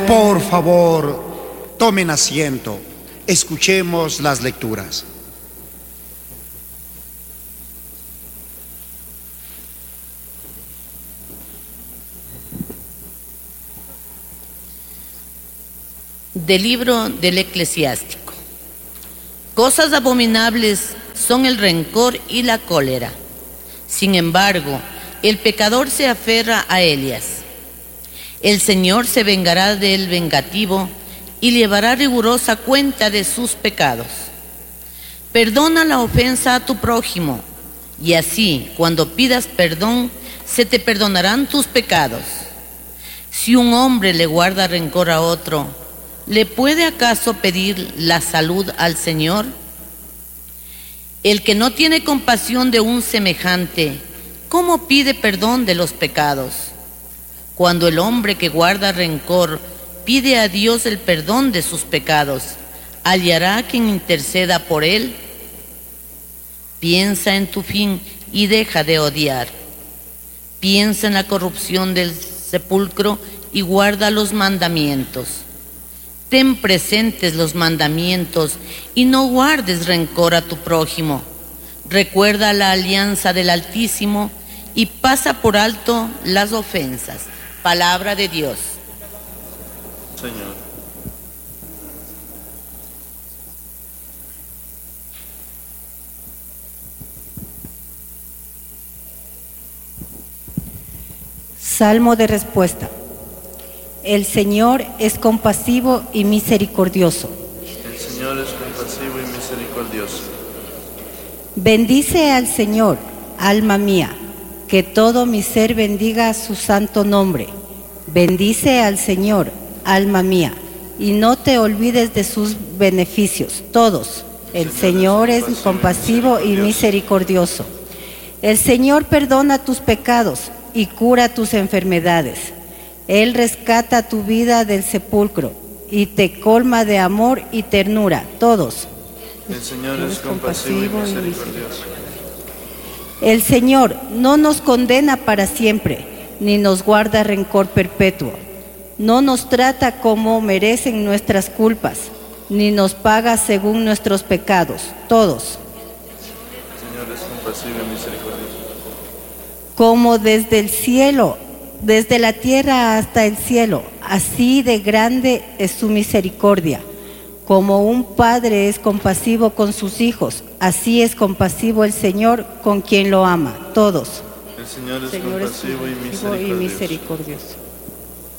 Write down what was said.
Por favor, tomen asiento. Escuchemos las lecturas. Del libro del Eclesiástico. Cosas abominables son el rencor y la cólera. Sin embargo, el pecador se aferra a ellas. El Señor se vengará del vengativo y llevará rigurosa cuenta de sus pecados. Perdona la ofensa a tu prójimo, y así, cuando pidas perdón, se te perdonarán tus pecados. Si un hombre le guarda rencor a otro, ¿le puede acaso pedir la salud al Señor? El que no tiene compasión de un semejante, ¿cómo pide perdón de los pecados? Cuando el hombre que guarda rencor pide a Dios el perdón de sus pecados, ¿hallará quien interceda por él? Piensa en tu fin y deja de odiar. Piensa en la corrupción del sepulcro y guarda los mandamientos. Ten presentes los mandamientos y no guardes rencor a tu prójimo. Recuerda la alianza del Altísimo y pasa por alto las ofensas. Palabra de Dios. Señor. Salmo de respuesta. El Señor es compasivo y misericordioso. El Señor es compasivo y misericordioso. Bendice al Señor, alma mía, que todo mi ser bendiga su santo nombre. Bendice al Señor, alma mía, y no te olvides de sus beneficios, todos. El Señor es compasivo y misericordioso. El Señor perdona tus pecados y cura tus enfermedades. Él rescata tu vida del sepulcro y te colma de amor y ternura, todos. El Señor es compasivo y misericordioso. El Señor no nos condena para siempre, ni nos guarda rencor perpetuo. No nos trata como merecen nuestras culpas, ni nos paga según nuestros pecados, todos. El Señor es compasivo y misericordioso. Como desde el cielo, desde la tierra hasta el cielo, así de grande es su misericordia. Como un padre es compasivo con sus hijos, así es compasivo el Señor con quien lo ama, todos. El Señor es compasivo y misericordioso.